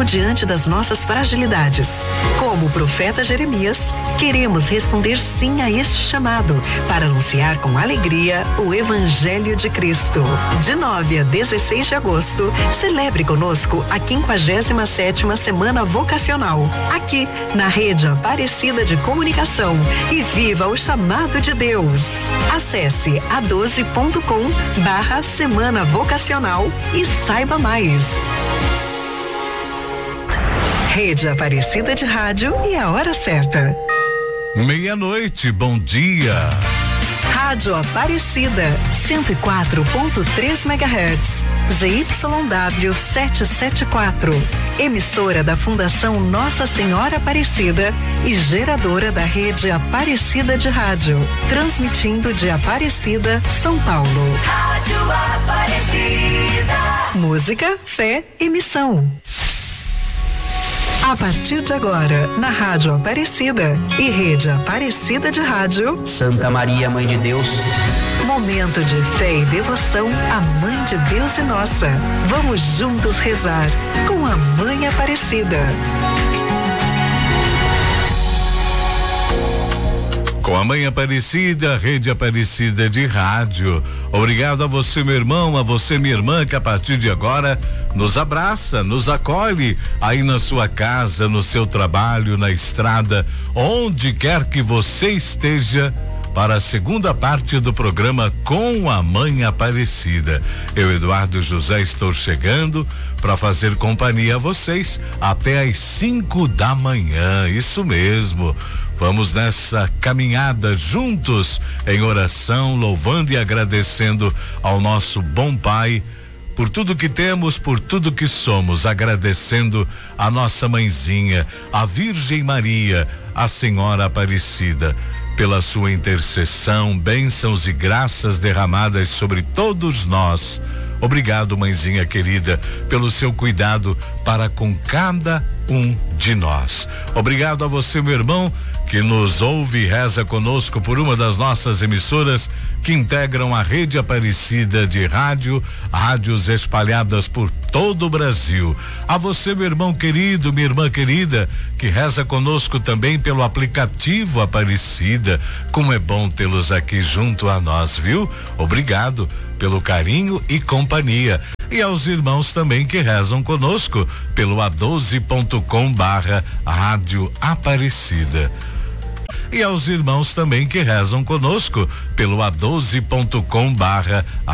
mesmo diante das nossas fragilidades. Como o profeta Jeremias, queremos responder sim a este chamado para anunciar com alegria o Evangelho de Cristo. De 9 a 16 de agosto, celebre conosco a 57ª Semana Vocacional, aqui na Rede Aparecida de Comunicação, e viva o chamado de Deus. Acesse a12.com/Semana Vocacional e saiba mais. Rede Aparecida de Rádio e a hora certa. 12:00, bom dia. Rádio Aparecida, 104.3 MHz, ZYW 774, emissora da Fundação Nossa Senhora Aparecida e geradora da Rede Aparecida de Rádio, transmitindo de Aparecida, São Paulo. Rádio Aparecida. Música, fé e missão. A partir de agora, na Rádio Aparecida e Rede Aparecida de Rádio, Santa Maria, Mãe de Deus. Momento de fé e devoção à Mãe de Deus e nossa. Vamos juntos rezar com a Mãe Aparecida. Com a Mãe Aparecida, Rede Aparecida de Rádio. Obrigado a você, meu irmão, a você, minha irmã, que a partir de agora nos abraça, nos acolhe aí na sua casa, no seu trabalho, na estrada, onde quer que você esteja, para a segunda parte do programa Com a Mãe Aparecida. Eu, Eduardo José, estou chegando para fazer companhia a vocês até às 5 da manhã, isso mesmo. Vamos nessa caminhada juntos em oração, louvando e agradecendo ao nosso bom Pai por tudo que temos, por tudo que somos, agradecendo a nossa mãezinha, a Virgem Maria, a Senhora Aparecida, pela sua intercessão, bênçãos e graças derramadas sobre todos nós. Obrigado, mãezinha querida, pelo seu cuidado para com cada um de nós. Obrigado a você, meu irmão, que nos ouve e reza conosco por uma das nossas emissoras que integram a Rede Aparecida de Rádio, rádios espalhadas por todo o Brasil. A você, meu irmão querido, minha irmã querida, que reza conosco também pelo aplicativo Aparecida. Como é bom tê-los aqui junto a nós, viu? Obrigado pelo carinho e companhia. E aos irmãos também que rezam conosco pelo a12.com/Rádio Aparecida. E aos irmãos também que rezam conosco pelo a12.com/Rádio